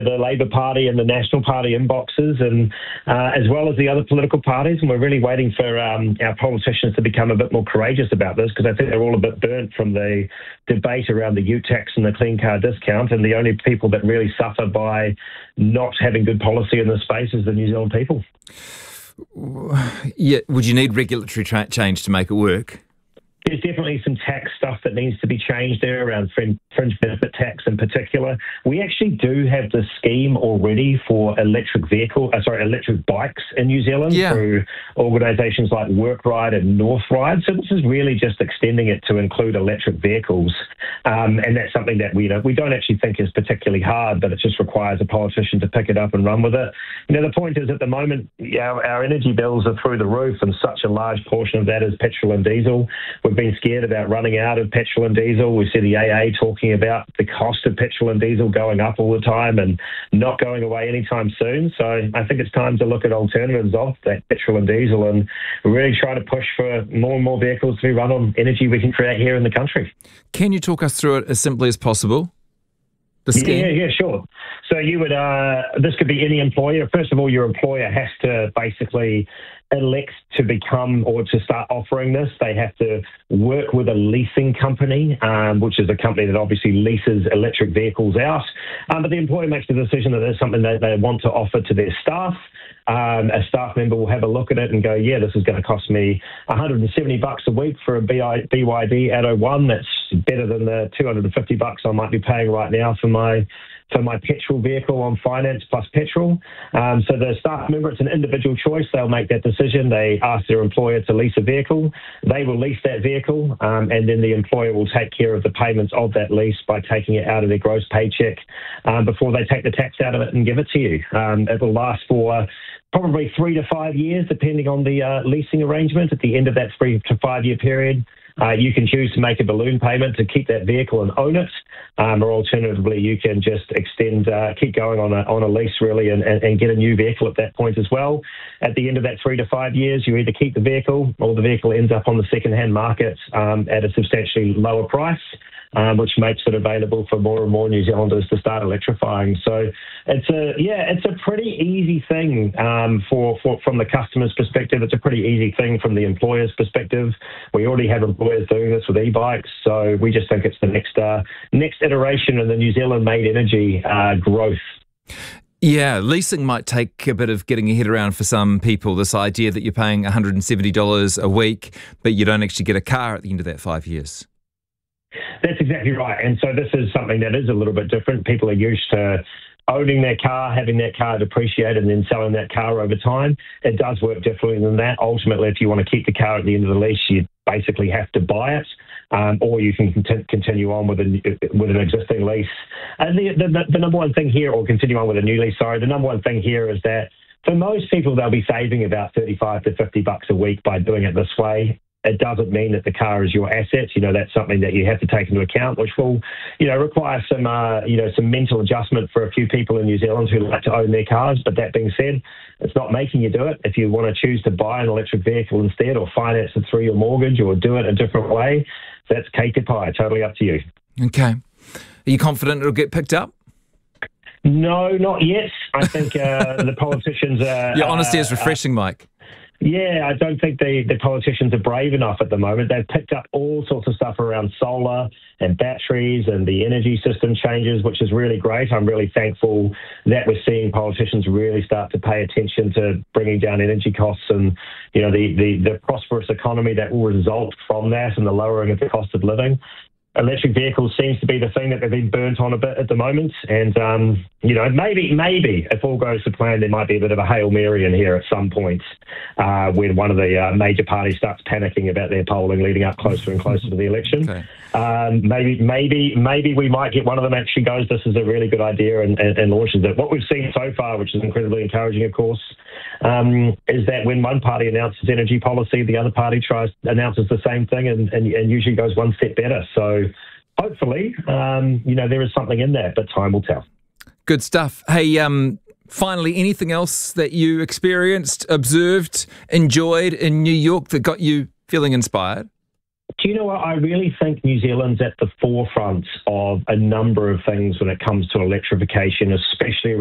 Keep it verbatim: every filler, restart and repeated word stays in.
the Labour Party and the National Party inboxes, and uh, as well as the other political parties. And we're really waiting for um, our politicians to become a bit more courageous about this, because I think they're all a bit burnt from the debate around the U-tax and the clean car discount. And the only people that really suffer by not having good policy in this space is the New Zealand people. Yeah, would you need regulatory tra- change to make it work? There's definitely some tax stuff that needs to be changed there around fringe benefit tax in particular. We actually do have the scheme already for electric vehicle, uh, sorry, electric bikes in New Zealand yeah. through organisations like WorkRide and Northride. So this is really just extending it to include electric vehicles, um, and that's something that we you know we don't actually think is particularly hard, but it just requires a politician to pick it up and run with it. You know, the point is at the moment our, our energy bills are through the roof, and such a large portion of that is petrol and diesel. We've been scared about running out of petrol and diesel. We see the A A talking about the cost of petrol and diesel going up all the time and not going away anytime soon. So I think it's time to look at alternatives of that petrol and diesel and really try to push for more and more vehicles to be run on energy we can create here in the country. Can you talk us through it as simply as possible? The scheme? Yeah, yeah, sure. So you would, uh, this could be any employer. First of all, your employer has to basically elect to become or to start offering this. They have to work with a leasing company, um, which is a company that obviously leases electric vehicles out. Um, but the employer makes the decision that there's something that they want to offer to their staff. Um, a staff member will have a look at it and go, yeah, this is going to cost me one hundred seventy bucks a week for a B Y D Atto one. That's better than the two hundred fifty bucks I might be paying right now for my for my petrol vehicle on finance plus petrol. Um, so the staff member, it's an individual choice. They'll make that decision. They ask their employer to lease a vehicle. They will lease that vehicle, um, and then the employer will take care of the payments of that lease by taking it out of their gross paycheck um, before they take the tax out of it and give it to you. Um, it will last for probably three to five years, depending on the uh, leasing arrangement. At the end of that three to five year period, uh, you can choose to make a balloon payment to keep that vehicle and own it, um, or alternatively, you can just extend, uh, keep going on a on a lease really, and, and, and get a new vehicle at that point as well. At the end of that three to five years, you either keep the vehicle, or the vehicle ends up on the second-hand market um, at a substantially lower price. Um, which makes it available for more and more New Zealanders to start electrifying. So it's a yeah, it's a pretty easy thing um, for, for from the customer's perspective. It's a pretty easy thing from the employer's perspective. We already have employers doing this with e-bikes, so we just think it's the next uh, next iteration of the New Zealand-made energy uh, growth. Yeah, leasing might take a bit of getting your head around for some people, this idea that you're paying one hundred seventy dollars a week, but you don't actually get a car at the end of that five years. That's exactly right. And so this is something that is a little bit different. People are used to owning their car, having that car depreciate, and then selling that car over time. It does work differently than that. Ultimately, if you want to keep the car at the end of the lease, you basically have to buy it, um, or you can cont- continue on with, a, with an existing lease. And the, the, the number one thing here, or continue on with a new lease, sorry, the number one thing here is that for most people, they'll be saving about thirty-five to fifty bucks a week by doing it this way. It doesn't mean that the car is your asset. You know, that's something that you have to take into account, which will, you know, require some, uh, you know, some mental adjustment for a few people in New Zealand who like to own their cars. But that being said, it's not making you do it. If you want to choose to buy an electric vehicle instead, or finance it through your mortgage, or do it a different way, that's cake to pie. Totally up to you. Okay. Are you confident it'll get picked up? No, not yet. I think uh, the politicians are... Your honesty uh, is refreshing, Mike. Yeah, I don't think the, the politicians are brave enough at the moment. They've picked up all sorts of stuff around solar and batteries and the energy system changes, which is really great. I'm really thankful that we're seeing politicians really start to pay attention to bringing down energy costs and, you know, the, the, the prosperous economy that will result from that and the lowering of the cost of living. Electric vehicles seems to be the thing that they've been burnt on a bit at the moment. And, um, you know, maybe, maybe if all goes to plan, there might be a bit of a Hail Mary in here at some point uh, when one of the uh, major parties starts panicking about their polling leading up closer and closer to the election. Okay. Um, maybe, maybe, maybe we might get one of them actually goes, this is a really good idea, and, and, and launches it. What we've seen so far, which is incredibly encouraging, of course, um, is that when one party announces energy policy, the other party tries announces the same thing and, and, and usually goes one step better. So hopefully, um, you know, there is something in there, but time will tell. Good stuff. Hey, um, finally, anything else that you experienced, observed, enjoyed in New York that got you feeling inspired? Do you know what? I really think New Zealand's at the forefront of a number of things when it comes to electrification, especially